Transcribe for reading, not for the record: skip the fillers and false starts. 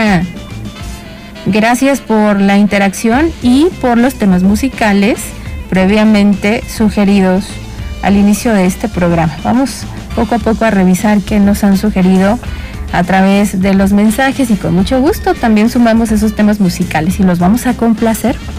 Lorena. Gracias por la interacción y por los temas musicales previamente sugeridos al inicio de este programa. Vamos poco a poco a revisar qué nos han sugerido a través de los mensajes y con mucho gusto también sumamos esos temas musicales y los vamos a complacer